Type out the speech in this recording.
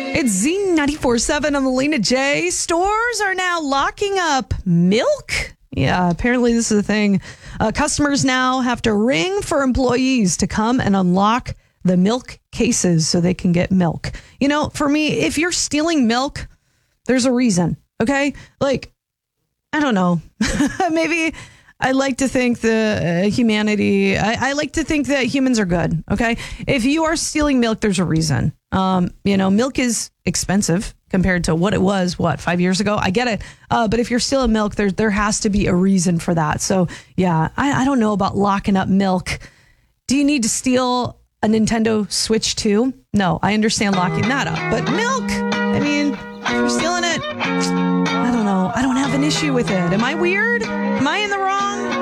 It's Z94.7 on the Lena J. Stores are now locking up milk. Yeah, apparently this is a thing. Customers now have to ring for employees to come and unlock the milk cases so they can get milk. You know, for me, if you're stealing milk, there's a reason, okay? Like, I don't know. Maybe I like to think I like to think that humans are good, okay? If you are stealing milk, there's a reason. Milk is expensive compared to what it was, 5 years ago? I get it. But if you're stealing milk, there has to be a reason for that. So, yeah, I don't know about locking up milk. Do you need to steal a Nintendo Switch too? No, I understand locking that up. But milk, I mean, if you're stealing it, I don't know. I don't have an issue with it. Am I weird? Am I in the wrong?